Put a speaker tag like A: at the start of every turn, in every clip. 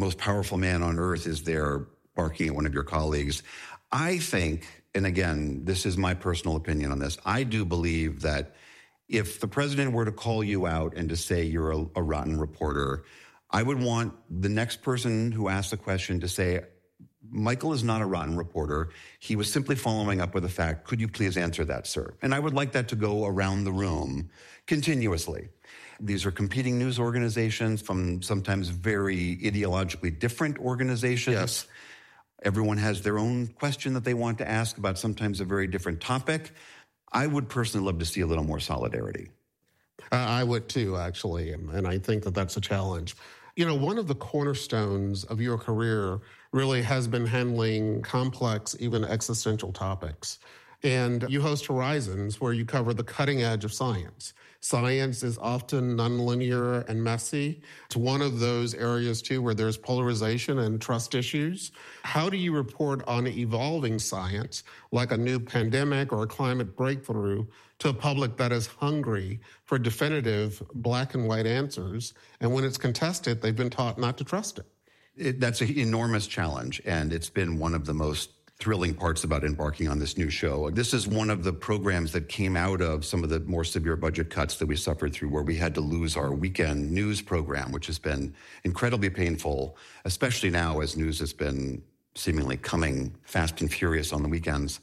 A: most powerful man on earth is there barking at one of your colleagues. I think, and again, this is my personal opinion on this, I do believe that if the president were to call you out and to say you're a rotten reporter, I would want the next person who asks the question to say, Michael is not a rotten reporter. He was simply following up with a fact. Could you please answer that, sir? And I would like that to go around the room continuously. These are competing news organizations from sometimes very ideologically different organizations.
B: Yes.
A: Everyone has their own question that they want to ask about sometimes a very different topic. I would personally love to see a little more solidarity.
B: I would too, actually, and I think that that's a challenge. You know, one of the cornerstones of your career really has been handling complex, even existential topics. And you host Horizons, where you cover the cutting edge of science. Science is often nonlinear and messy. It's one of those areas, too, where there's polarization and trust issues. How do you report on evolving science, like a new pandemic or a climate breakthrough, to a public that is hungry for definitive black and white answers? And when it's contested, they've been taught not to trust it.
A: That's an enormous challenge, and it's been one of the most thrilling parts about embarking on this new show. This is one of the programs that came out of some of the more severe budget cuts that we suffered through, where we had to lose our weekend news program, which has been incredibly painful, especially now as news has been seemingly coming fast and furious on the weekends.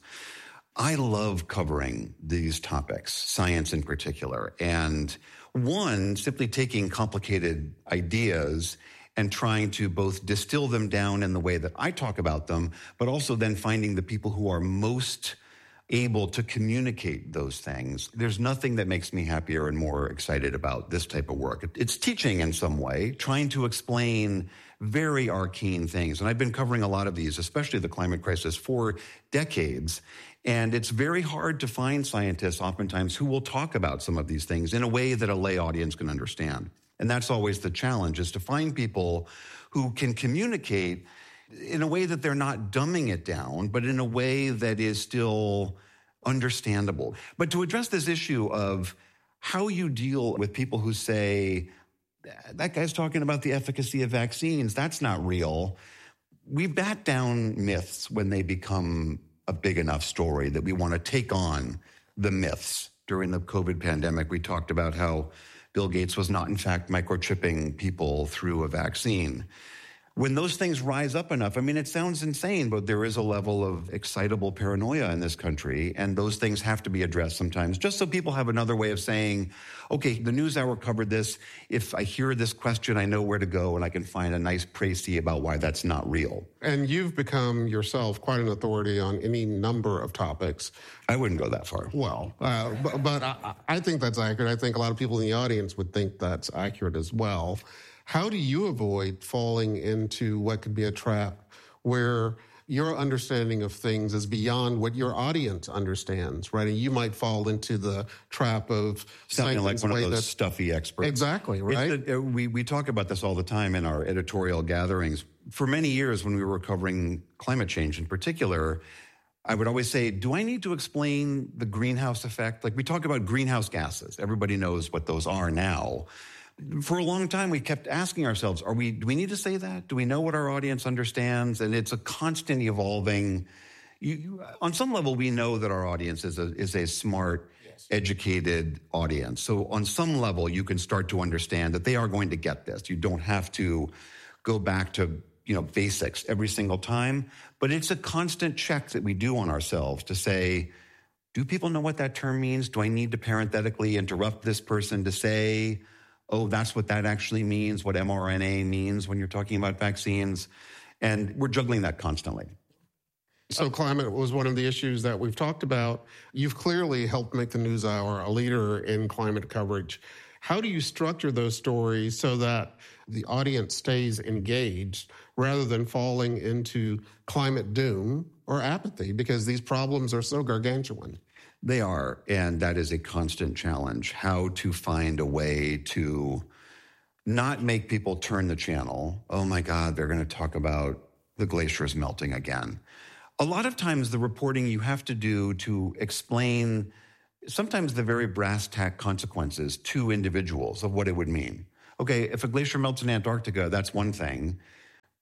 A: I love covering these topics, science in particular, and one, simply taking complicated ideas and trying to both distill them down in the way that I talk about them, but also then finding the people who are most able to communicate those things. There's nothing that makes me happier and more excited about this type of work. It's teaching in some way, trying to explain very arcane things. And I've been covering a lot of these, especially the climate crisis, for decades. And it's very hard to find scientists oftentimes who will talk about some of these things in a way that a lay audience can understand. And that's always the challenge, is to find people who can communicate in a way that they're not dumbing it down, but in a way that is still understandable. But to address this issue of how you deal with people who say, that guy's talking about the efficacy of vaccines, that's not real. We bat down myths when they become a big enough story that we want to take on the myths. During the COVID pandemic, we talked about how Bill Gates was not, in fact, microchipping people through a vaccine. When those things rise up enough, I mean, it sounds insane, but there is a level of excitable paranoia in this country, and those things have to be addressed sometimes, just so people have another way of saying, okay, the NewsHour covered this. If I hear this question, I know where to go, and I can find a nice précis about why that's not real.
B: And you've become yourself quite an authority on any number of topics.
A: I wouldn't go that far.
B: Well, but I think that's accurate. I think a lot of people in the audience would think that's accurate as well. How do you avoid falling into what could be a trap where your understanding of things is beyond what your audience understands, right? And you might fall into the trap of
A: sounding like one of those stuffy experts.
B: Exactly, right?
A: We talk about this all the time in our editorial gatherings. For many years, when we were covering climate change in particular, I would always say, do I need to explain the greenhouse effect? Like, we talk about greenhouse gases. Everybody knows what those are now. For a long time, we kept asking ourselves, do we need to say that? Do we know what our audience understands? And it's a constant evolving. On some level, we know that our audience is a smart, yes, educated audience. So on some level, you can start to understand that they are going to get this. You don't have to go back to basics every single time. But it's a constant check that we do on ourselves to say, do people know what that term means? Do I need to parenthetically interrupt this person to say, oh, that's what that actually means, what mRNA means when you're talking about vaccines? And we're juggling that constantly.
B: So climate was one of the issues that we've talked about. You've clearly helped make the NewsHour a leader in climate coverage. How do you structure those stories so that the audience stays engaged rather than falling into climate doom or apathy, because these problems are so gargantuan?
A: They are, and that is a constant challenge, how to find a way to not make people turn the channel. Oh my God, they're going to talk about the glaciers melting again. A lot of times the reporting you have to do to explain sometimes the very brass tack consequences to individuals of what it would mean. Okay, if a glacier melts in Antarctica, that's one thing.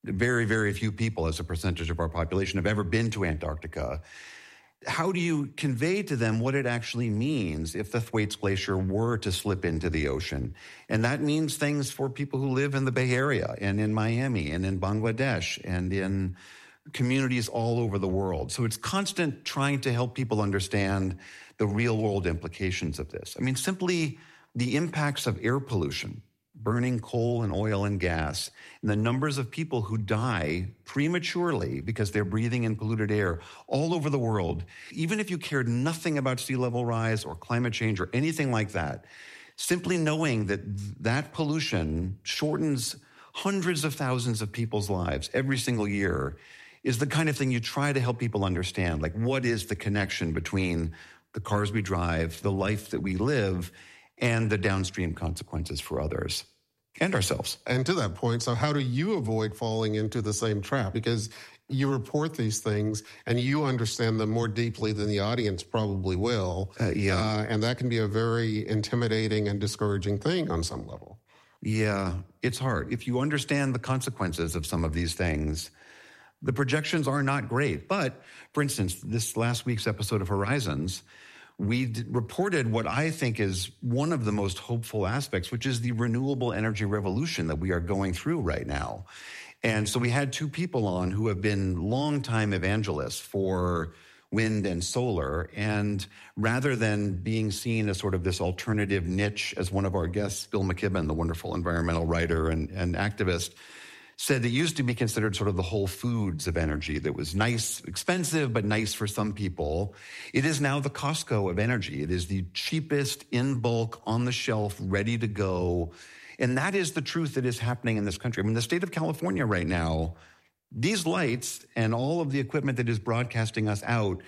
A: Very, very few people as a percentage of our population have ever been to Antarctica. How do you convey to them what it actually means if the Thwaites Glacier were to slip into the ocean? And that means things for people who live in the Bay Area and in Miami and in Bangladesh and in communities all over the world. So it's constant trying to help people understand the real world implications of this. I mean, simply the impacts of air pollution, burning coal and oil and gas, and the numbers of people who die prematurely because they're breathing in polluted air all over the world. Even if you cared nothing about sea level rise or climate change or anything like that, simply knowing that that pollution shortens hundreds of thousands of people's lives every single year is the kind of thing you try to help people understand. Like, what is the connection between the cars we drive, the life that we live, and the downstream consequences for others and ourselves?
B: And to that point, so how do you avoid falling into the same trap? Because you report these things and you understand them more deeply than the audience probably will. And that can be a very intimidating and discouraging thing on some level.
A: Yeah, it's hard. If you understand the consequences of some of these things, the projections are not great. But, for instance, this last week's episode of Horizons, we reported what I think is one of the most hopeful aspects, which is the renewable energy revolution that we are going through right now. And so we had two people on who have been longtime evangelists for wind and solar. And rather than being seen as sort of this alternative niche, as one of our guests, Bill McKibben, the wonderful environmental writer and activist, said it used to be considered sort of the Whole Foods of energy that was nice, expensive, but nice for some people. It is now the Costco of energy. It is the cheapest, in bulk, on the shelf, ready to go. And that is the truth that is happening in this country. I mean, the state of California right now, these lights and all of the equipment that is broadcasting us out,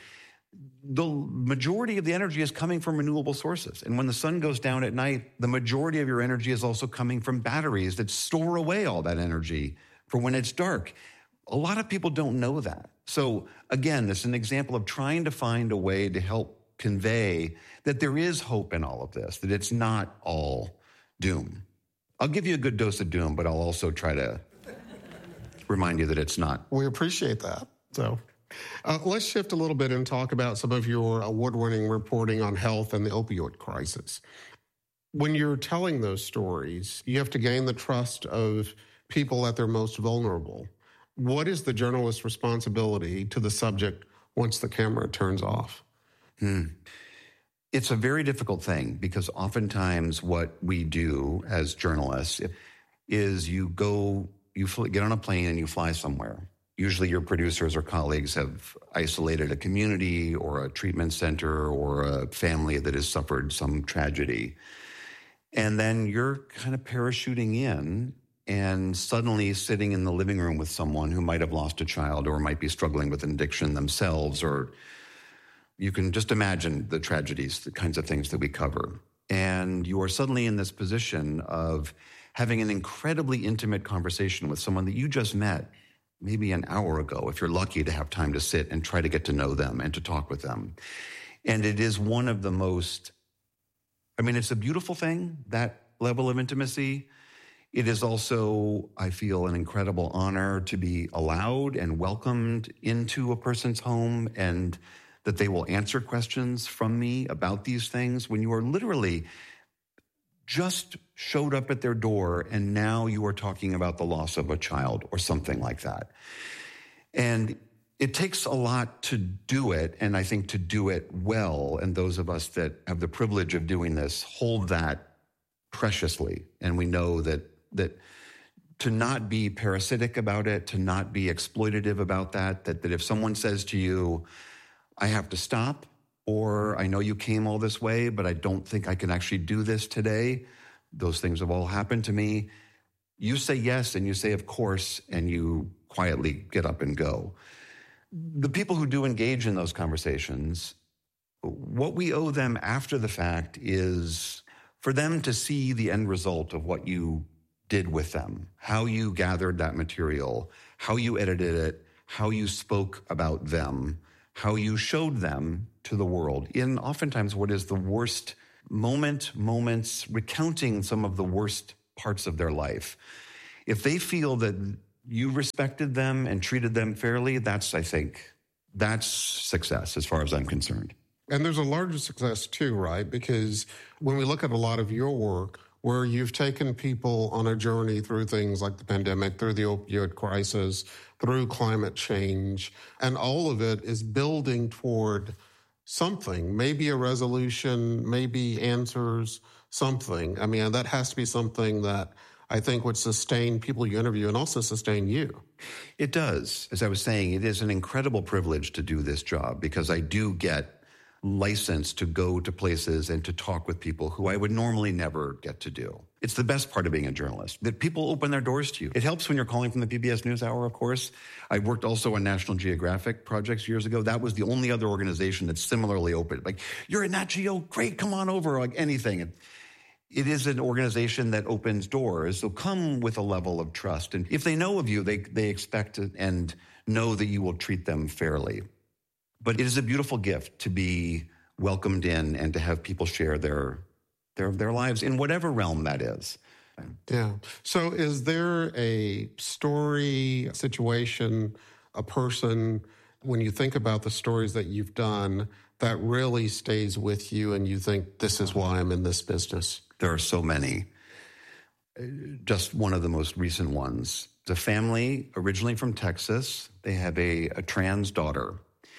A: the majority of the energy is coming from renewable sources. And when the sun goes down at night, the majority of your energy is also coming from batteries that store away all that energy for when it's dark. A lot of people don't know that. So again, this is an example of trying to find a way to help convey that there is hope in all of this, that it's not all doom. I'll give you a good dose of doom, but I'll also try to remind you that it's not.
B: We appreciate that. So let's shift a little bit and talk about some of your award-winning reporting on health and the opioid crisis. When you're telling those stories, you have to gain the trust of people at their most vulnerable. What is the journalist's responsibility to the subject once the camera turns off?
A: It's a very difficult thing because oftentimes what we do as journalists is you get on a plane and you fly somewhere. Usually your producers or colleagues have isolated a community or a treatment center or a family that has suffered some tragedy. And then you're kind of parachuting in and suddenly sitting in the living room with someone who might have lost a child or might be struggling with an addiction themselves, or you can just imagine the tragedies, the kinds of things that we cover. And you are suddenly in this position of having an incredibly intimate conversation with someone that you just met maybe an hour ago, if you're lucky to have time to sit and try to get to know them and to talk with them. And it is one of the most, it's a beautiful thing, that level of intimacy. It is also, I feel, an incredible honor to be allowed and welcomed into a person's home and that they will answer questions from me about these things when you are literally just showed up at their door and now you are talking about the loss of a child or something like that. And it takes a lot to do it, and I think to do it well, and those of us that have the privilege of doing this hold that preciously. And we know that to not be parasitic about it, to not be exploitative about that if someone says to you, I have to stop, or I know you came all this way, but I don't think I can actually do this today. Those things have all happened to me. You say yes, and you say, of course, and you quietly get up and go. The people who do engage in those conversations, what we owe them after the fact is for them to see the end result of what you did with them, how you gathered that material, how you edited it, how you spoke about them, how you showed them to the world in oftentimes what is the worst moments, recounting some of the worst parts of their life. If they feel that you respected them and treated them fairly, that's success as far as I'm concerned.
B: And there's a larger success too, right? Because when we look at a lot of your work, where you've taken people on a journey through things like the pandemic, through the opioid crisis, through climate change, and all of it is building toward something, maybe a resolution, maybe answers, something. I mean, that has to be something that I think would sustain people you interview and also sustain you.
A: It does. As I was saying, it is an incredible privilege to do this job because I do get license to go to places and to talk with people who I would normally never get to do. It's the best part of being a journalist, that people open their doors to you. It helps when you're calling from the PBS NewsHour, of course. I worked also on National Geographic projects years ago. That was the only other organization that similarly opened. Like, you're at Nat Geo, great, come on over, like anything. It is an organization that opens doors, so come with a level of trust. And if they know of you, they expect and know that you will treat them fairly. But it is a beautiful gift to be welcomed in and to have people share their lives in whatever realm that is.
B: Yeah. So is there a story, a situation, a person, when you think about the stories that you've done, that really stays with you and you think, this is why I'm in this business?
A: There are so many. Just one of the most recent ones. The family, originally from Texas, they have a trans daughter.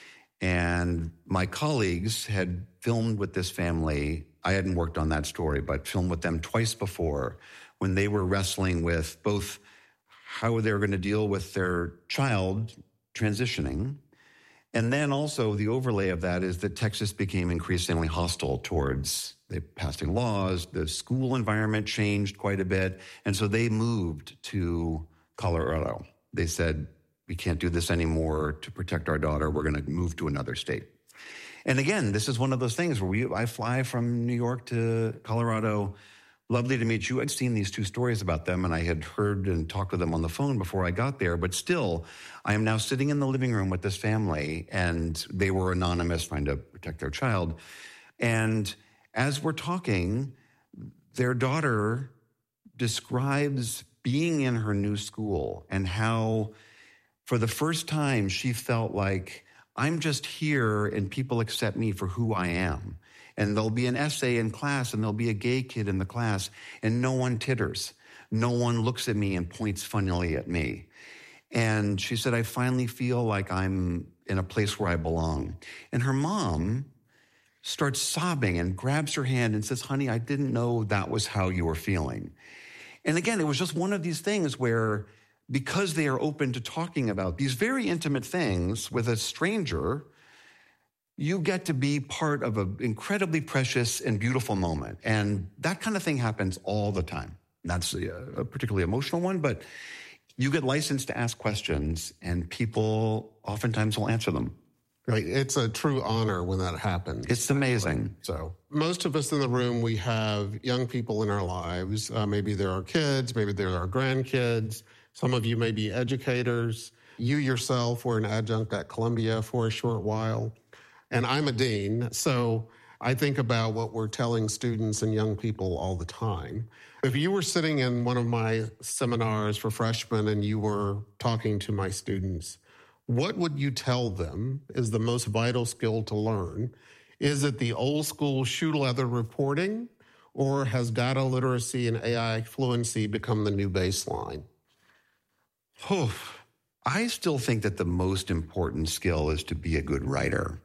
A: And my colleagues had filmed with this family. I hadn't worked on that story, but filmed with them twice before when they were wrestling with both how they were going to deal with their child transitioning. And then also the overlay of that is that Texas became increasingly hostile towards passing laws. The school environment changed quite a bit. And so they moved to Colorado. They said, we can't do this anymore to protect our daughter. We're going to move to another state. And again, this is one of those things where I fly from New York to Colorado. Lovely to meet you. I'd seen these two stories about them, and I had heard and talked with them on the phone before I got there. But still, I am now sitting in the living room with this family, and they were anonymous, trying to protect their child. And as we're talking, their daughter describes being in her new school and how, for the first time, she felt like, I'm just here and people accept me for who I am. And there'll be an essay in class and there'll be a gay kid in the class and no one titters. No one looks at me and points funnily at me. And she said, I finally feel like I'm in a place where I belong. And her mom starts sobbing and grabs her hand and says, honey, I didn't know that was how you were feeling. And again, it was just one of these things where, because they are open to talking about these very intimate things with a stranger, you get to be part of an incredibly precious and beautiful moment. And that kind of thing happens all the time. That's a particularly emotional one, but you get licensed to ask questions and people oftentimes will answer them.
B: Right. It's a true honor when that happens.
A: It's amazing.
B: Right. So most of us in the room, we have young people in our lives. Maybe they're our kids, maybe they're our grandkids. Some of you may be educators. You yourself were an adjunct at Columbia for a short while. And I'm a dean, so I think about what we're telling students and young people all the time. If you were sitting in one of my seminars for freshmen and you were talking to my students, what would you tell them is the most vital skill to learn? Is it the old school shoe leather reporting, or has data literacy and AI fluency become the new baseline?
A: I still think that the most important skill is to be a good writer.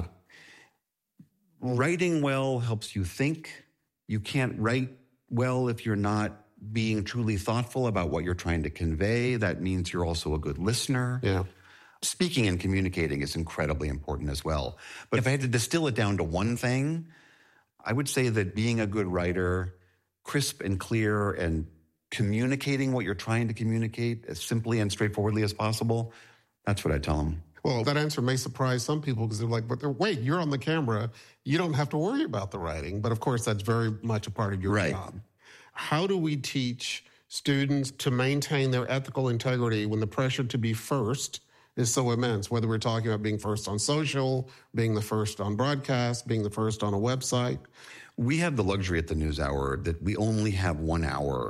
A: Writing well helps you think. You can't write well if you're not being truly thoughtful about what you're trying to convey. That means you're also a good listener.
B: Yeah.
A: Speaking and communicating is incredibly important as well. But if I had to distill it down to one thing, I would say that being a good writer, crisp and clear and communicating what you're trying to communicate as simply and straightforwardly as possible, that's what I tell them.
B: Well, that answer may surprise some people because they're like, but wait, you're on the camera. You don't have to worry about the writing. But of course, that's very much a part of your job. How do we teach students to maintain their ethical integrity when the pressure to be first is so immense, whether we're talking about being first on social, being the first on broadcast, being the first on a website?
A: We have the luxury at the NewsHour that we only have 1 hour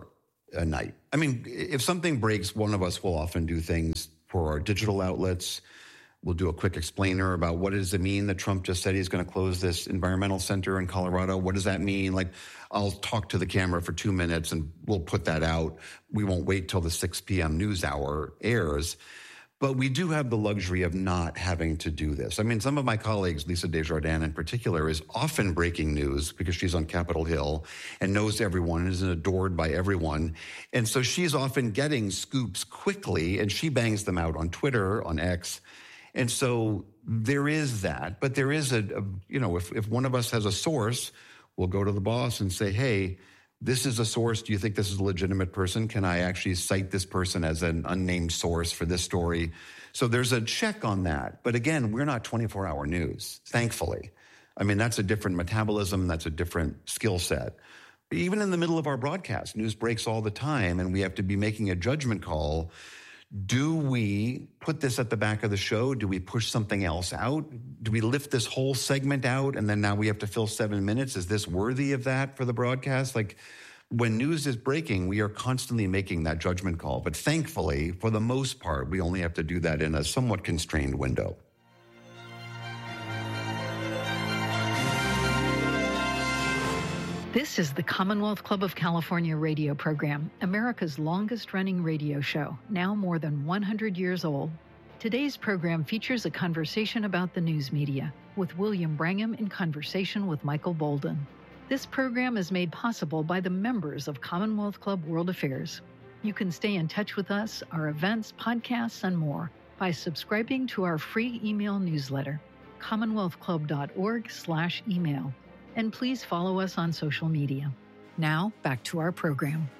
A: a night. I mean, if something breaks, one of us will often do things for our digital outlets. We'll do a quick explainer about what does it mean that Trump just said he's going to close this environmental center in Colorado. What does that mean? Like, I'll talk to the camera for 2 minutes and we'll put that out. We won't wait till the 6 p.m. news hour airs. But we do have the luxury of not having to do this. I mean, some of my colleagues, Lisa Desjardins in particular, is often breaking news because she's on Capitol Hill and knows everyone and is adored by everyone. And so she's often getting scoops quickly, and she bangs them out on Twitter, on X. And so there is that. But there is if one of us has a source, we'll go to the boss and say, hey, this is a source. Do you think this is a legitimate person? Can I actually cite this person as an unnamed source for this story? So there's a check on that. But again, we're not 24-hour news, thankfully. I mean, that's a different metabolism. That's a different skill set. Even in the middle of our broadcast, news breaks all the time, and we have to be making a judgment call. Do we put this at the back of the show? Do we push something else out? Do we lift this whole segment out and then now we have to fill 7 minutes? Is this worthy of that for the broadcast? Like, when news is breaking, we are constantly making that judgment call. But thankfully, for the most part, we only have to do that in a somewhat constrained window.
C: This is the Commonwealth Club of California radio program, America's longest-running radio show, now more than 100 years old. Today's program features a conversation about the news media with William Brangham in conversation with Michael Bolden. This program is made possible by the members of Commonwealth Club World Affairs. You can stay in touch with us, our events, podcasts, and more by subscribing to our free email newsletter, commonwealthclub.org/email. And please follow us on social media. Now, back to our program.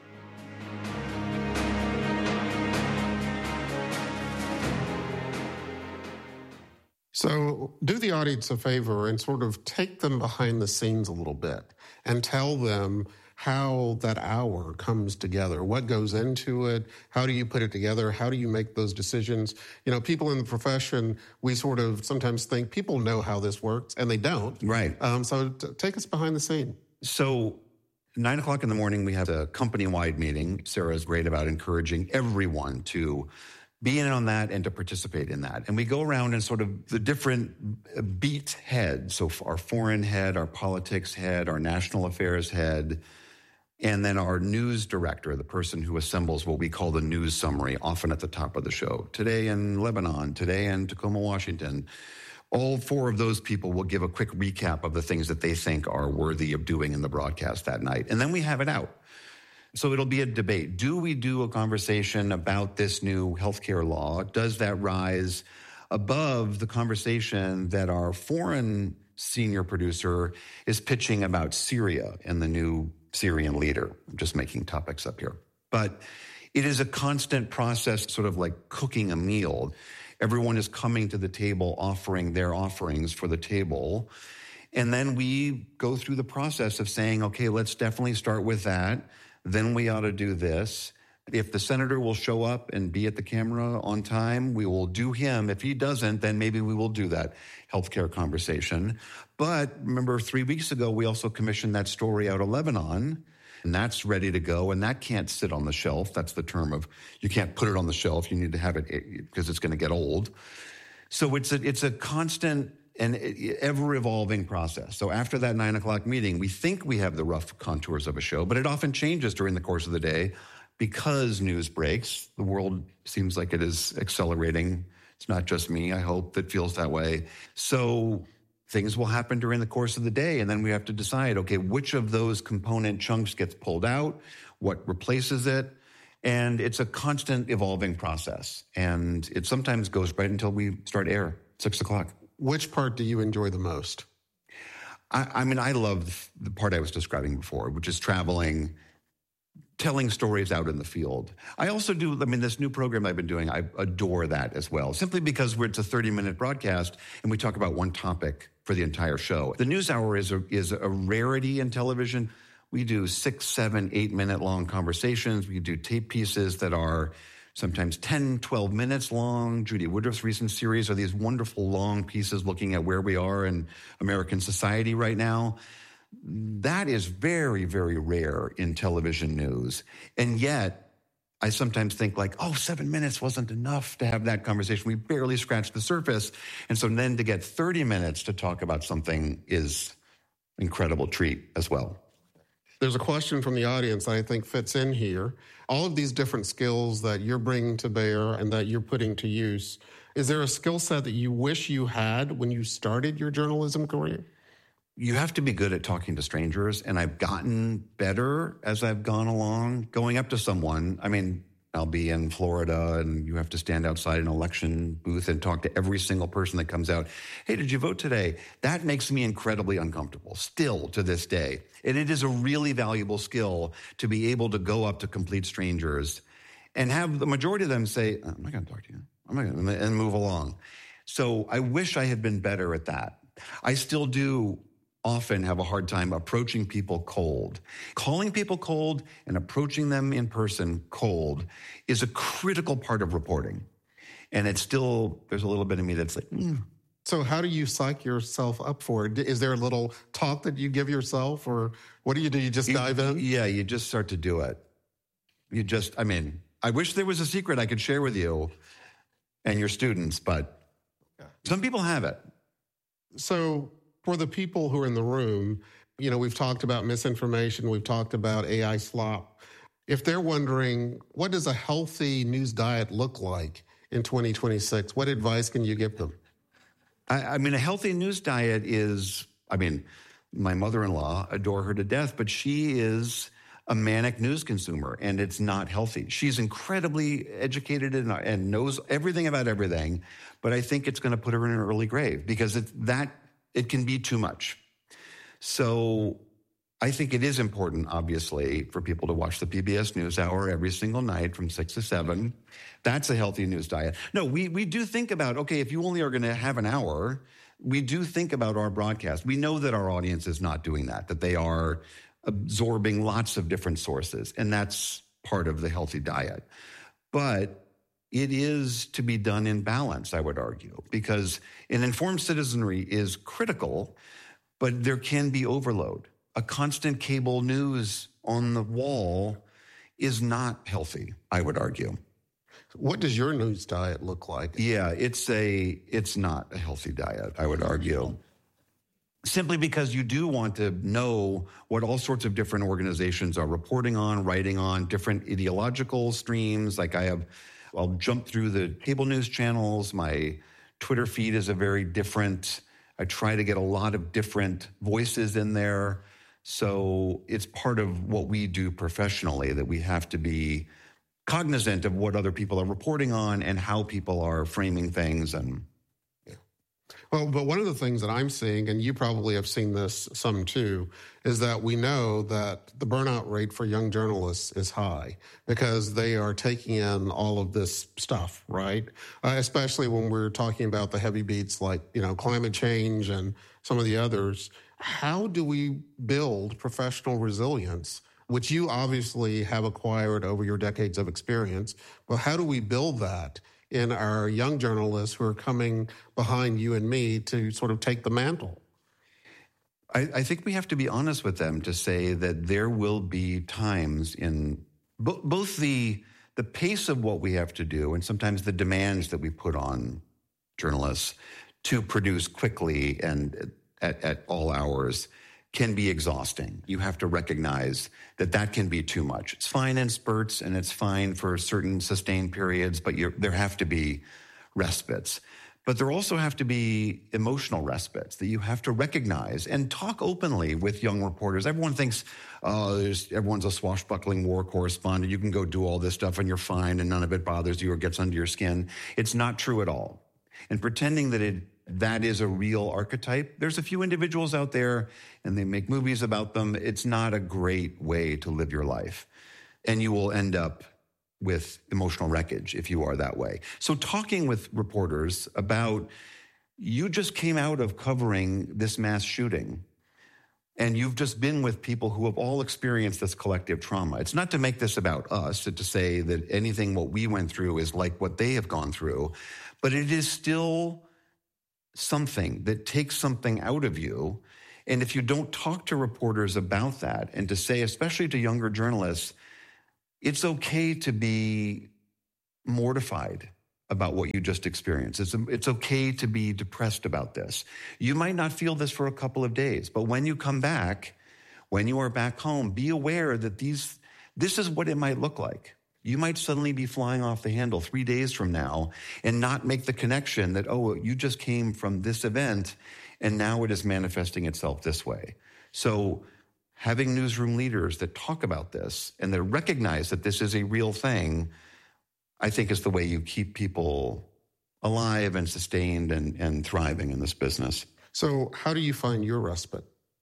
B: So do the audience a favor and sort of take them behind the scenes a little bit and tell them how that hour comes together, what goes into it, how do you put it together, how do you make those decisions? You know, people in the profession, we sort of sometimes think people know how this works, and they don't.
A: Right.
B: So take us behind the scene.
A: So 9 o'clock in the morning, we have a company-wide meeting. Sarah is great about encouraging everyone to be in on that and to participate in that. And we go around and sort of the different beat heads, so our foreign head, our politics head, our national affairs head, and then our news director, the person who assembles what we call the news summary, often at the top of the show. Today in Lebanon, today in Tacoma, Washington. All four of those people will give a quick recap of the things that they think are worthy of doing in the broadcast that night. And then we have it out. So it'll be a debate. Do we do a conversation about this new healthcare law? Does that rise above the conversation that our foreign senior producer is pitching about Syria and the new Syrian leader? I'm just making topics up here. But it is a constant process, sort of like cooking a meal. Everyone is coming to the table, offering their offerings for the table. And then we go through the process of saying, okay, let's definitely start with that. Then we ought to do this. If the senator will show up and be at the camera on time, we will do him. If he doesn't, then maybe we will do that healthcare conversation. But remember, 3 weeks ago, we also commissioned that story out of Lebanon, and that's ready to go, and that can't sit on the shelf. That's the term of, you can't put it on the shelf. You need to have it because it's going to get old. So it's a constant and ever-evolving process. So after that 9 o'clock meeting, we think we have the rough contours of a show, but it often changes during the course of the day because news breaks. The world seems like it is accelerating. It's not just me, I hope, that feels that way. So things will happen during the course of the day, and then we have to decide, okay, which of those component chunks gets pulled out, what replaces it, and it's a constant evolving process. And it sometimes goes right until we start air, 6 o'clock.
B: Which part do you enjoy the most?
A: I mean, I love the part I was describing before, which is traveling, telling stories out in the field. I also do, this new program I've been doing, I adore that as well, simply because it's a 30-minute broadcast and we talk about one topic for the entire show. The News Hour is a rarity in television. We do 6, 7, 8-minute long conversations. We do tape pieces that are sometimes 10, 12 minutes long. Judy Woodruff's recent series are these wonderful long pieces looking at where we are in American society right now. That is very, very rare in television news. And yet, I sometimes think like, 7 minutes wasn't enough to have that conversation. We barely scratched the surface. And so then to get 30 minutes to talk about something is an incredible treat as well.
B: There's a question from the audience that I think fits in here. All of these different skills that you're bringing to bear and that you're putting to use, is there a skill set that you wish you had when you started your journalism career?
A: You have to be good at talking to strangers, and I've gotten better as I've gone along. Going up to someone, I'll be in Florida, and you have to stand outside an election booth and talk to every single person that comes out. Hey, did you vote today? That makes me incredibly uncomfortable, still to this day. And it is a really valuable skill to be able to go up to complete strangers and have the majority of them say, I'm not going to talk to you. I'm not going to, and move along. So I wish I had been better at that. I still do often have a hard time approaching people cold. Calling people cold and approaching them in person cold is a critical part of reporting. And it's still, there's a little bit of me that's like,
B: So how do you psych yourself up for it? Is there a little talk that you give yourself, or what do? You just dive in?
A: Yeah, you just start to do it. I wish there was a secret I could share with you and your students, but some people have it.
B: So for the people who are in the room, we've talked about misinformation, we've talked about AI slop. If they're wondering, what does a healthy news diet look like in 2026? What advice can you give them?
A: A healthy news diet is, my mother-in-law, adore her to death, but she is a manic news consumer, and it's not healthy. She's incredibly educated and knows everything about everything, but I think it's going to put her in an early grave because it can be too much. So I think it is important, obviously, for people to watch the PBS NewsHour every single night from 6 to 7. That's a healthy news diet. No, we do think about, okay, if you only are going to have an hour, we do think about our broadcast. We know that our audience is not doing that they are absorbing lots of different sources, and that's part of the healthy diet. But it is to be done in balance, I would argue, because an informed citizenry is critical, but there can be overload. A constant cable news on the wall is not healthy, I would argue.
B: What does your news diet look like?
A: Yeah, it's not a healthy diet, I would argue. Simply because you do want to know what all sorts of different organizations are reporting on, writing on, different ideological streams. I'll jump through the cable news channels. My Twitter feed is I try to get a lot of different voices in there. So it's part of what we do professionally, that we have to be cognizant of what other people are reporting on and how people are framing things.
B: Well, but one of the things that I'm seeing, and you probably have seen this some too, is that we know that the burnout rate for young journalists is high because they are taking in all of this stuff, right? Especially when we're talking about the heavy beats like, climate change and some of the others. How do we build professional resilience, which you obviously have acquired over your decades of experience? Well, how do we build that in our young journalists who are coming behind you and me to sort of take the mantle?
A: I think we have to be honest with them to say that there will be times in both the pace of what we have to do and sometimes the demands that we put on journalists to produce quickly and at all hours can be exhausting. You have to recognize that can be too much. It's fine in spurts and it's fine for certain sustained periods, but there have to be respites. But there also have to be emotional respites that you have to recognize and talk openly with young reporters. Everyone thinks, everyone's a swashbuckling war correspondent. You can go do all this stuff and you're fine and none of it bothers you or gets under your skin. It's not true at all. And pretending that is a real archetype. There's a few individuals out there and they make movies about them. It's not a great way to live your life. And you will end up with emotional wreckage if you are that way. So talking with reporters about, you just came out of covering this mass shooting and you've just been with people who have all experienced this collective trauma. It's not to make this about us, to say that anything what we went through is like what they have gone through, but it is still something that takes something out of you. And if you don't talk to reporters about that and to say, especially to younger journalists, it's okay to be mortified about what you just experienced. It's okay to be depressed about this. You might not feel this for a couple of days, but when you come back, when you are back home, be aware that this is what it might look like. You might suddenly be flying off the handle 3 days from now and not make the connection that, oh, you just came from this event and now it is manifesting itself this way. So having newsroom leaders that talk about this and that recognize that this is a real thing, I think is the way you keep people alive and sustained and thriving in this business.
B: So how do you find your respite?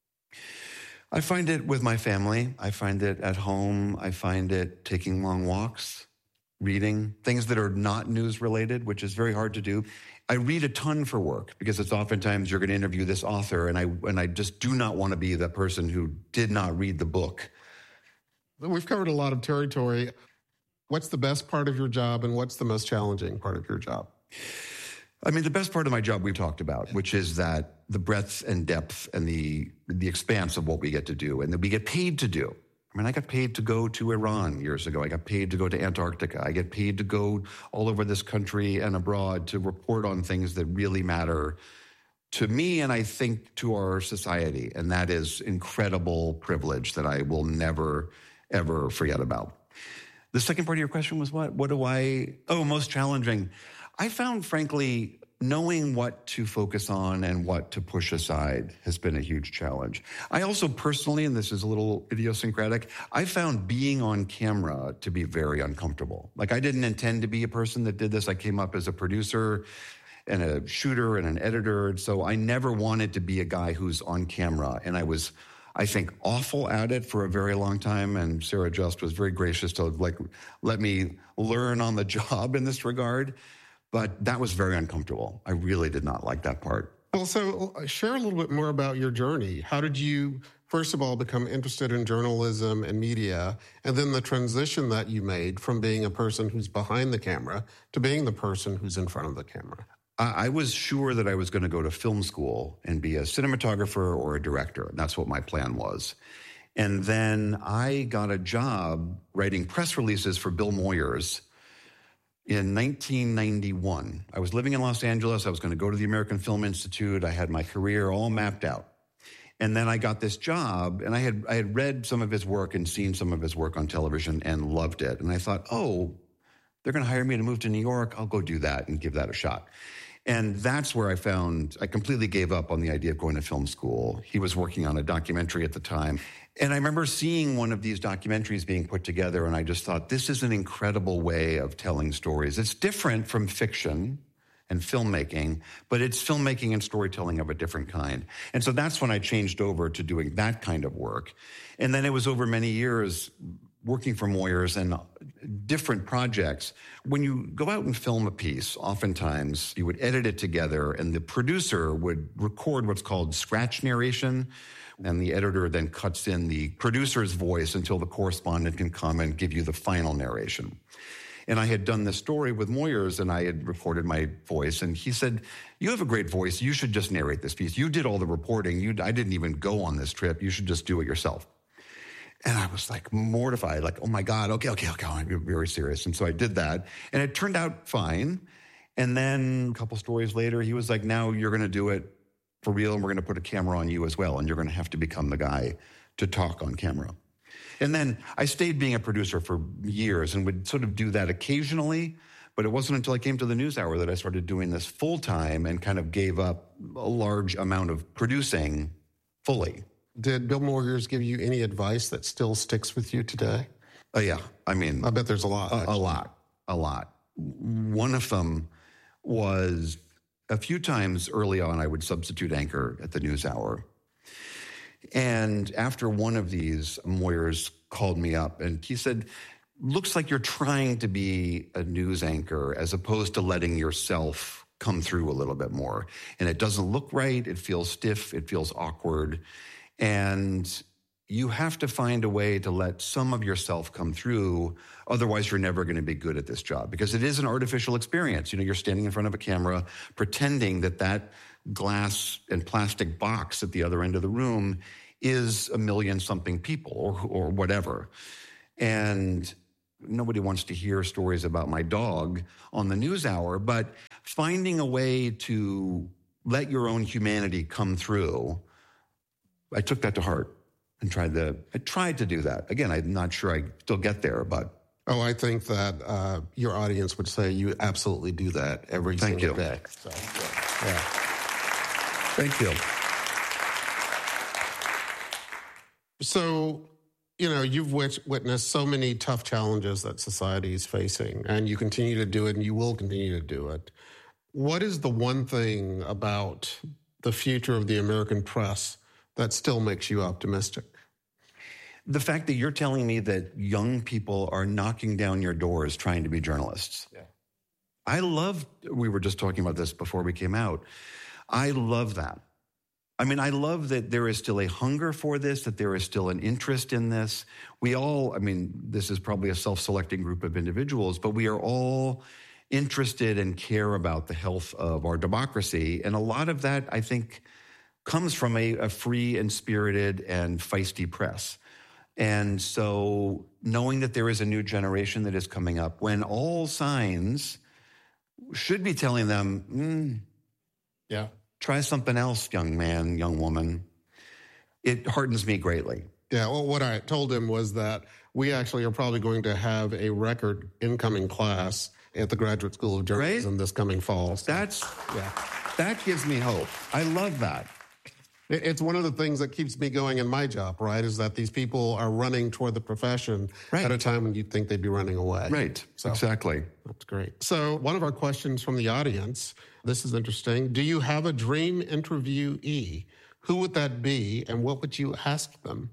A: I find it with my family. I find it at home. I find it taking long walks, reading things that are not news related, which is very hard to do. I read a ton for work because it's oftentimes you're going to interview this author, and I just do not want to be the person who did not read the book.
B: We've covered a lot of territory. What's the best part of your job and what's the most challenging part of your job?
A: I mean, the best part of my job we've talked about, which is that the breadth and depth and the expanse of what we get to do and that we get paid to do. I mean, I got paid to go to Iran years ago. I got paid to go to Antarctica. I get paid to go all over this country and abroad to report on things that really matter to me and I think to our society. And that is incredible privilege that I will never, ever forget about. The second part of your question was what? Most challenging. I found, frankly, knowing what to focus on and what to push aside has been a huge challenge. I also personally, and this is a little idiosyncratic, I found being on camera to be very uncomfortable. Like, I didn't intend to be a person that did this. I came up as a producer and a shooter and an editor. So I never wanted to be a guy who's on camera. And I was, I think, awful at it for a very long time. And Sarah Just was very gracious to let me learn on the job in this regard. But that was very uncomfortable. I really did not like that part.
B: Well, so share a little bit more about your journey. How did you, first of all, become interested in journalism and media, and then the transition that you made from being a person who's behind the camera to being the person who's in front of the camera?
A: I was sure that I was going to go to film school and be a cinematographer or a director. And that's what my plan was. And then I got a job writing press releases for Bill Moyers in 1991. I was living in Los Angeles. I was going to go to the American Film Institute. I had my career all mapped out. And then I got this job, and I had read some of his work and seen some of his work on television and loved it. And I thought, oh, they're going to hire me to move to New York. I'll go do that and give that a shot. And that's where I completely gave up on the idea of going to film school. He was working on a documentary at the time. And I remember seeing one of these documentaries being put together, and I just thought, this is an incredible way of telling stories. It's different from fiction and filmmaking, but it's filmmaking and storytelling of a different kind. And so that's when I changed over to doing that kind of work. And then it was over many years working for Moyers and different projects. When you go out and film a piece, oftentimes you would edit it together and the producer would record what's called scratch narration, and the editor then cuts in the producer's voice until the correspondent can come and give you the final narration. And I had done this story with Moyers, and I had recorded my voice, and he said, you have a great voice. You should just narrate this piece. You did all the reporting. I didn't even go on this trip. You should just do it yourself. And I was like mortified, like, oh my God, okay, I'm very serious. And so I did that, and it turned out fine. And then a couple stories later, he was like, now you're going to do it for real, and we're going to put a camera on you as well, and you're going to have to become the guy to talk on camera. And then I stayed being a producer for years and would sort of do that occasionally, but it wasn't until I came to the NewsHour that I started doing this full time and kind of gave up a large amount of producing fully.
B: Did Bill Moyers give you any advice that still sticks with you today?
A: Yeah. I mean,
B: I bet there's a lot.
A: A lot. One of them was a few times early on, I would substitute anchor at the NewsHour. And after one of these, Moyers called me up and he said, looks like you're trying to be a news anchor as opposed to letting yourself come through a little bit more. And it doesn't look right. It feels stiff. It feels awkward. And you have to find a way to let some of yourself come through. Otherwise, you're never going to be good at this job because it is an artificial experience. You know, you're standing in front of a camera, pretending that glass and plastic box at the other end of the room is 1 million something people or whatever. And nobody wants to hear stories about my dog on the NewsHour, but finding a way to let your own humanity come through, I took that to heart and I tried to do that. Again, I'm not sure I still get there, but.
B: Oh, I think that your audience would say you absolutely do that every single day. So, yeah.
A: Thank you.
B: So, you've witnessed so many tough challenges that society is facing, and you continue to do it, and you will continue to do it. What is the one thing about the future of the American press that still makes you optimistic?
A: The fact that you're telling me that young people are knocking down your doors trying to be journalists. Yeah. We were just talking about this before we came out. I love that. I mean, I love that there is still a hunger for this, that there is still an interest in this. This is probably a self-selecting group of individuals, but we are all interested and care about the health of our democracy. And a lot of that, I think, comes from a free and spirited and feisty press. And so knowing that there is a new generation that is coming up, when all signs should be telling them, try something else, young man, young woman, it heartens me greatly.
B: Yeah, well, what I told him was that we actually are probably going to have a record incoming class at the Graduate School of Journalism this coming fall. So,
A: that gives me hope. I love that.
B: It's one of the things that keeps me going in my job, right, is that these people are running toward the profession at a time when you'd think they'd be running away.
A: Right, so, exactly.
B: That's great. So one of our questions from the audience, this is interesting. Do you have a dream interviewee? Who would that be, and what would you ask them?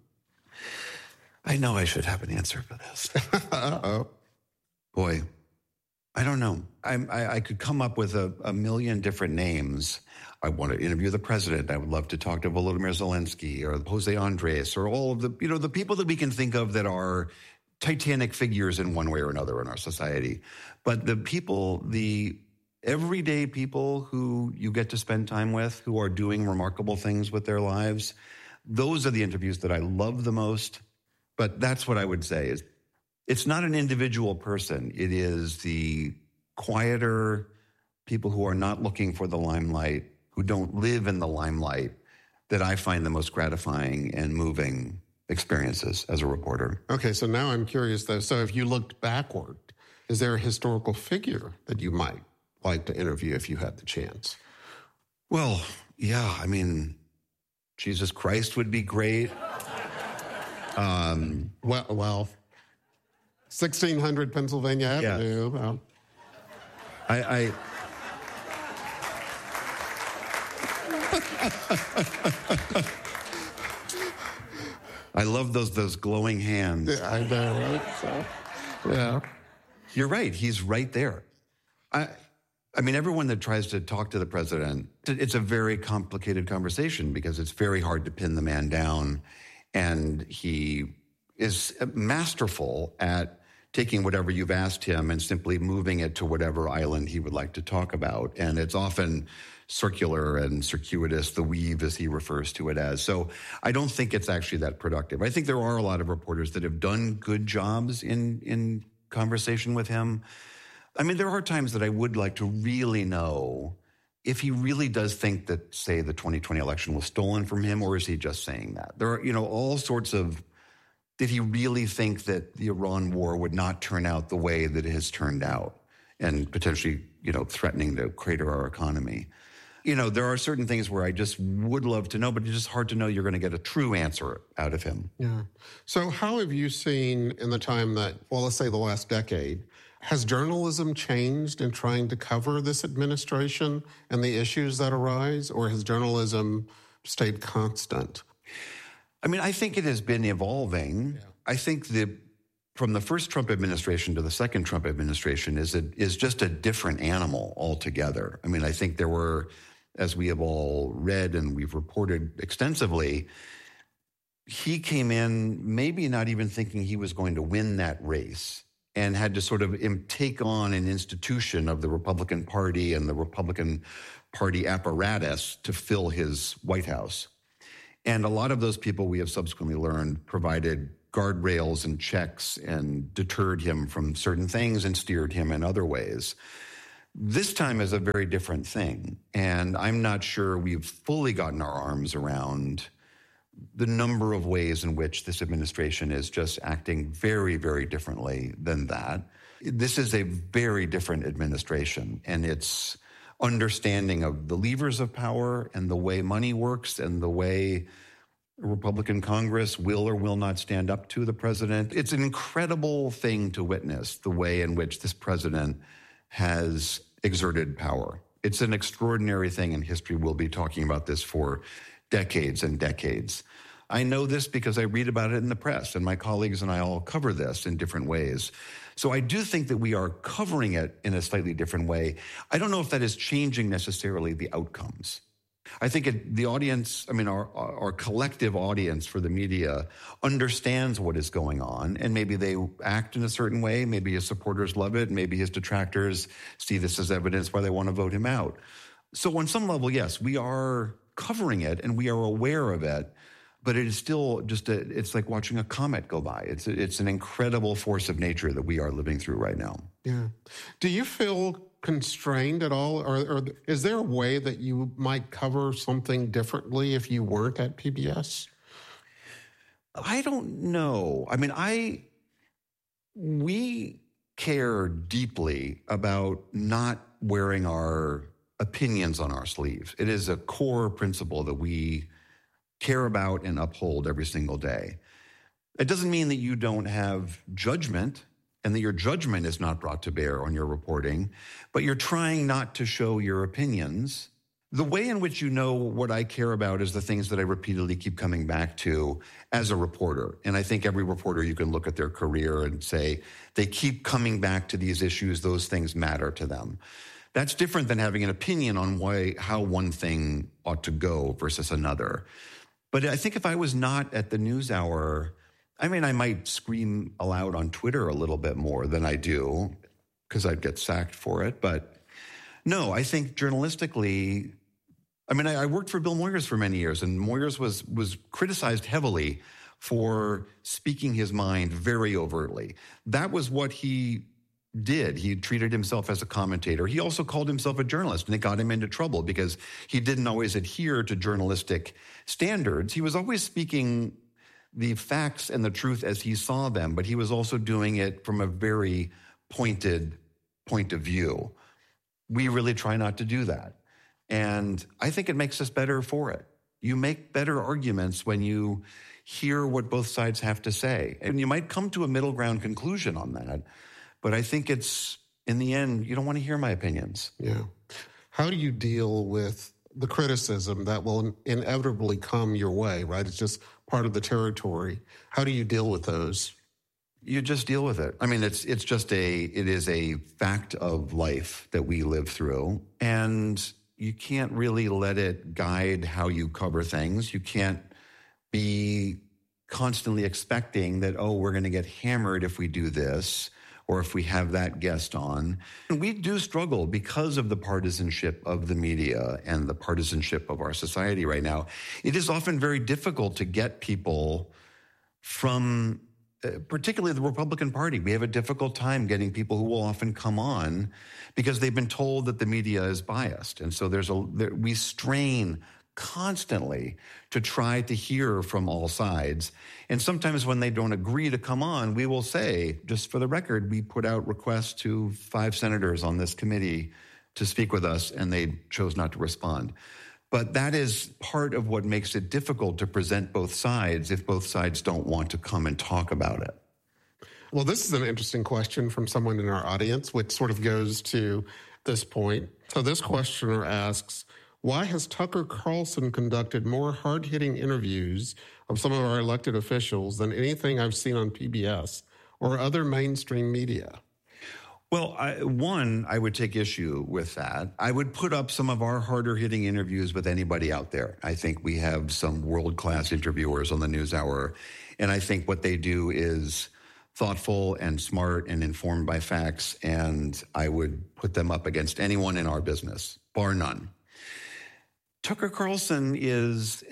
A: I know I should have an answer for this.
B: Uh-oh.
A: Boy, I don't know. I could come up with a million different names. I want to interview the president. I would love to talk to Volodymyr Zelensky or Jose Andres or all of the people that we can think of that are titanic figures in one way or another in our society. But the everyday people who you get to spend time with, who are doing remarkable things with their lives, those are the interviews that I love the most. But that's what I would say is it's not an individual person. It is the quieter people who are not looking for the limelight, who don't live in the limelight, that I find the most gratifying and moving experiences as a reporter.
B: Okay, so now I'm curious, though. So if you looked backward, is there a historical figure that you might like to interview if you had the chance?
A: Well, yeah, Jesus Christ would be great.
B: Well, 1600 Pennsylvania Avenue.
A: Yeah.
B: Well.
A: I love those glowing hands.
B: Yeah, I know, right? So, yeah.
A: You're right. He's right there. Everyone that tries to talk to the president, it's a very complicated conversation because it's very hard to pin the man down. And he is masterful at taking whatever you've asked him and simply moving it to whatever island he would like to talk about. And it's often circular and circuitous, the weave as he refers to it as. So I don't think it's actually that productive. I think there are a lot of reporters that have done good jobs in conversation with him. There are times that I would like to really know if he really does think that, say, the 2020 election was stolen from him, or is he just saying that? There are, all sorts of, did he really think that the Iran war would not turn out the way that it has turned out and potentially, threatening to crater our economy? There are certain things where I just would love to know, but it's just hard to know you're going to get a true answer out of him.
B: Yeah. So how have you seen in the time that, let's say the last decade, has journalism changed in trying to cover this administration and the issues that arise, or has journalism stayed constant?
A: I think it has been evolving. Yeah. I think from the first Trump administration to the second Trump administration is just a different animal altogether. I think there were, as we have all read and we've reported extensively, he came in maybe not even thinking he was going to win that race. and had to sort of take on an institution of the Republican Party and the Republican Party apparatus to fill his White House. And a lot of those people, we have subsequently learned, provided guardrails and checks and deterred him from certain things and steered him in other ways. This time is a very different thing. And I'm not sure we've fully gotten our arms around the number of ways in which this administration is just acting very, very differently than that. This is a very different administration, and its understanding of the levers of power and the way money works and the way Republican Congress will or will not stand up to the president. It's an incredible thing to witness, the way in which this president has exerted power. It's an extraordinary thing, and history will be talking about this for decades and decades. I know this because I read about it in the press, and my colleagues and I all cover this in different ways. So I do think that we are covering it in a slightly different way. I don't know if that is changing necessarily the outcomes. I think the audience, our collective audience for the media understands what is going on, and maybe they act in a certain way. Maybe his supporters love it. Maybe his detractors see this as evidence why they want to vote him out. So on some level, yes, we are covering it and we are aware of it, but it is still just it's like watching a comet go by. It's an incredible force of nature that we are living through right now.
B: Yeah. Do you feel constrained at all? Or is there a way that you might cover something differently if you weren't at PBS?
A: I don't know. We care deeply about not wearing our opinions on our sleeves. It is a core principle that we care about and uphold every single day. It doesn't mean that you don't have judgment and that your judgment is not brought to bear on your reporting, but you're trying not to show your opinions. The way in which you know what I care about is the things that I repeatedly keep coming back to as a reporter. And I think every reporter, you can look at their career and say, they keep coming back to these issues, those things matter to them. That's different than having an opinion on how one thing ought to go versus another. But I think if I was not at the NewsHour, I might scream aloud on Twitter a little bit more than I do because I'd get sacked for it. But no, I think journalistically, I worked for Bill Moyers for many years, and Moyers was criticized heavily for speaking his mind very overtly. That was what he did. He treated himself as a commentator. He also called himself a journalist, and it got him into trouble because he didn't always adhere to journalistic standards. He was always speaking the facts and the truth as he saw them, but he was also doing it from a very pointed point of view. We really try not to do that. And I think it makes us better for it. You make better arguments when you hear what both sides have to say. And you might come to a middle ground conclusion on that. But I think it's, in the end, you don't want to hear my opinions.
B: Yeah. How do you deal with the criticism that will inevitably come your way, right? It's just part of the territory. How do you deal with those?
A: You just deal with it. It is a fact of life that we live through. And you can't really let it guide how you cover things. You can't be constantly expecting that, we're going to get hammered if we do this, or if we have that guest on. And we do struggle because of the partisanship of the media and the partisanship of our society right now. It is often very difficult to get people from, particularly the Republican Party. We have a difficult time getting people who will often come on because they've been told that the media is biased. And so we strain constantly to try to hear from all sides. And sometimes when they don't agree to come on, we will say, just for the record, we put out requests to 5 senators on this committee to speak with us, and they chose not to respond. But that is part of what makes it difficult to present both sides if both sides don't want to come and talk about it.
B: Well, this is an interesting question from someone in our audience, which sort of goes to this point. So this questioner asks, why has Tucker Carlson conducted more hard-hitting interviews of some of our elected officials than anything I've seen on PBS or other mainstream media?
A: Well, I would take issue with that. I would put up some of our harder-hitting interviews with anybody out there. I think we have some world-class interviewers on the NewsHour, and I think what they do is thoughtful and smart and informed by facts, and I would put them up against anyone in our business, bar none. Tucker Carlson is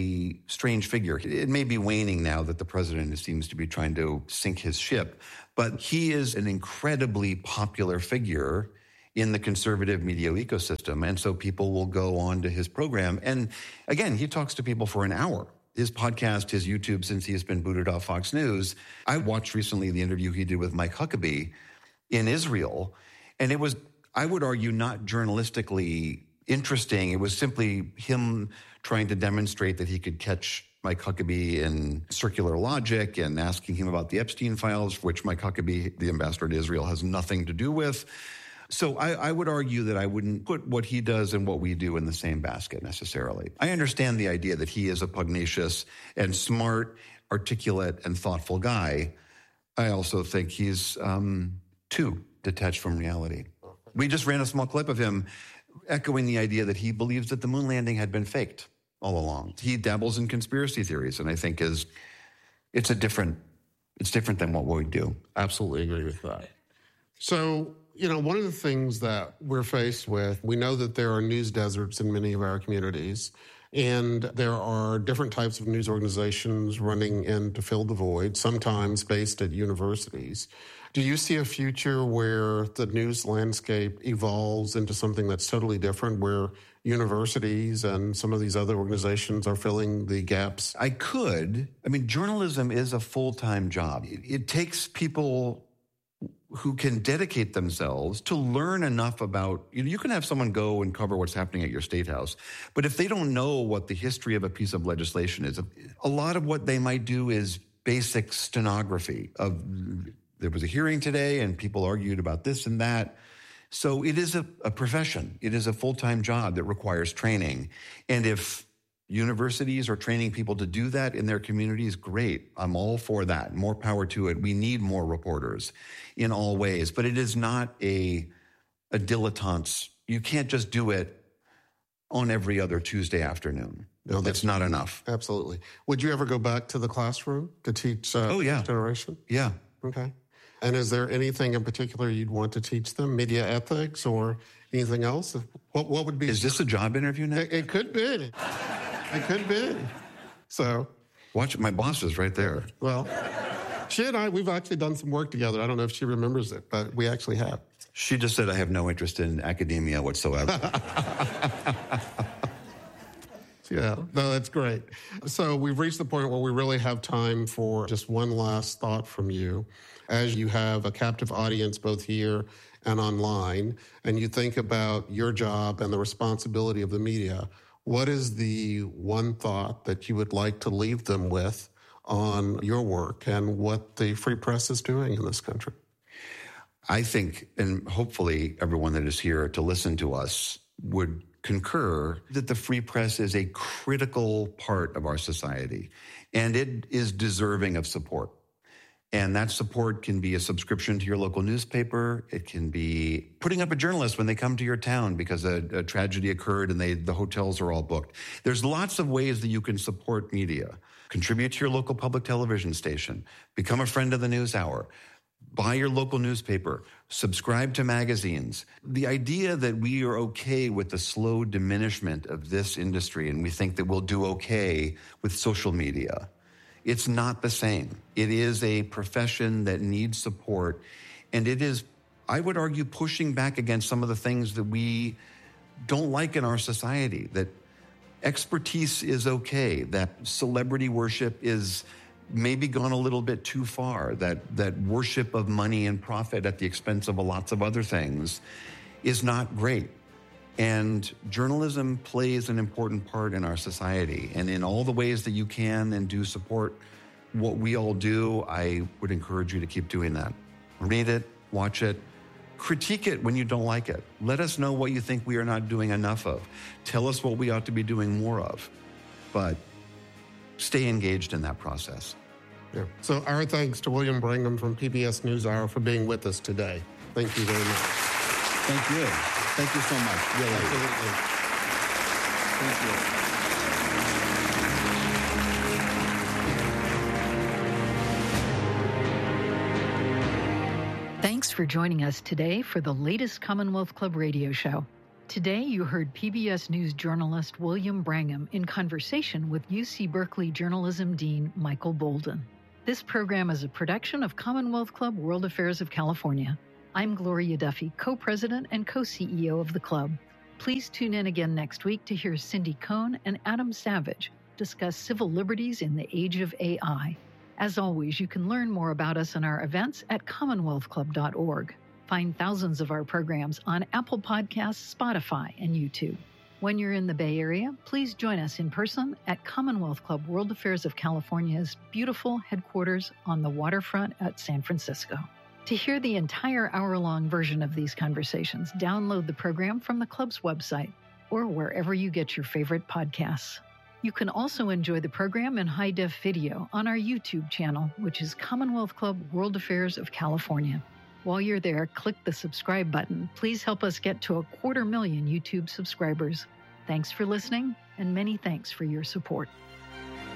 A: a strange figure. It may be waning now that the president seems to be trying to sink his ship, but he is an incredibly popular figure in the conservative media ecosystem, and so people will go on to his program. And again, he talks to people for an hour. His podcast, his YouTube, since he has been booted off Fox News. I watched recently the interview he did with Mike Huckabee in Israel, and it was, I would argue, not journalistically interesting. It was simply him trying to demonstrate that he could catch Mike Huckabee in circular logic and asking him about the Epstein files, which Mike Huckabee, the ambassador to Israel, has nothing to do with. So I would argue that I wouldn't put what he does and what we do in the same basket necessarily. I understand the idea that he is a pugnacious and smart, articulate, and thoughtful guy. I also think he's too detached from reality. We just ran a small clip of him echoing the idea that he believes that the moon landing had been faked all along. He dabbles in conspiracy theories, and I think it's different than what we do.
B: Absolutely agree with that. So, one of the things that we're faced with, we know that there are news deserts in many of our communities, and there are different types of news organizations running in to fill the void, sometimes based at universities. Do you see a future where the news landscape evolves into something that's totally different, where universities and some of these other organizations are filling the gaps?
A: I could. I mean, journalism is a full-time job. It takes people who can dedicate themselves to learn enough about, you can have someone go and cover what's happening at your state house, but if they don't know what the history of a piece of legislation is, a lot of what they might do is basic stenography of, there was a hearing today and people argued about this and that. So it is a profession. It is a full-time job that requires training. And if universities are training people to do that in their communities, great. I'm all for that. More power to it. We need more reporters in all ways. But it is not a dilettante. You can't just do it on every other Tuesday afternoon. No, that's not enough.
B: Absolutely. Would you ever go back to the classroom to teach next generation?
A: Yeah.
B: Okay. And is there anything in particular you'd want to teach them? Media ethics or anything else? What would be...
A: Is this a job interview now?
B: It could be. It could be. So,
A: watch, my boss is right there.
B: Well, she and I, we've actually done some work together. I don't know if she remembers it, but we actually have.
A: She just said I have no interest in academia whatsoever.
B: Yeah, no, that's great. So we've reached the point where we really have time for just one last thought from you. As you have a captive audience both here and online, and you think about your job and the responsibility of the media, what is the one thought that you would like to leave them with on your work and what the Free Press is doing in this country?
A: I think, and hopefully everyone that is here to listen to us would concur, that the Free Press is a critical part of our society, and it is deserving of support. And that support can be a subscription to your local newspaper. It can be putting up a journalist when they come to your town because a tragedy occurred and the hotels are all booked. There's lots of ways that you can support media. Contribute to your local public television station. Become a friend of the NewsHour. Buy your local newspaper. Subscribe to magazines. The idea that we are okay with the slow diminishment of this industry and we think that we'll do okay with social media, it's not the same. It is a profession that needs support, and it is, I would argue, pushing back against some of the things that we don't like in our society, that expertise is okay, that celebrity worship is maybe gone a little bit too far, that worship of money and profit at the expense of lots of other things is not great. And journalism plays an important part in our society. And in all the ways that you can and do support what we all do, I would encourage you to keep doing that. Read it, watch it, critique it when you don't like it. Let us know what you think we are not doing enough of. Tell us what we ought to be doing more of. But stay engaged in that process.
B: Yeah. So our thanks to William Brangham from PBS NewsHour for being with us today. Thank you very much.
A: Thank you. Thank you so much. Really.
B: Absolutely.
A: Thank you.
C: Thanks for joining us today for the latest Commonwealth Club radio show. Today, you heard PBS News journalist William Brangham in conversation with UC Berkeley journalism dean Michael Bolden. This program is a production of Commonwealth Club World Affairs of California. I'm Gloria Duffy, co-president and co-CEO of the club. Please tune in again next week to hear Cindy Cohn and Adam Savage discuss civil liberties in the age of AI. As always, you can learn more about us and our events at commonwealthclub.org. Find thousands of our programs on Apple Podcasts, Spotify, and YouTube. When you're in the Bay Area, please join us in person at Commonwealth Club World Affairs of California's beautiful headquarters on the waterfront at San Francisco. To hear the entire hour-long version of these conversations, download the program from the club's website or wherever you get your favorite podcasts. You can also enjoy the program in high-def video on our YouTube channel, which is Commonwealth Club World Affairs of California. While you're there, click the subscribe button. Please help us get to 250,000 YouTube subscribers. Thanks for listening, and many thanks for your support.